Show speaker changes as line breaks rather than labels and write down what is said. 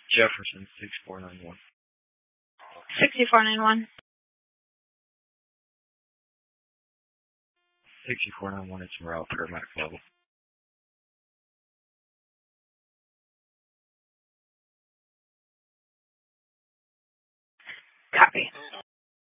Jefferson, 6491.
6491.
6491, it's morale paramedic level.
Copy.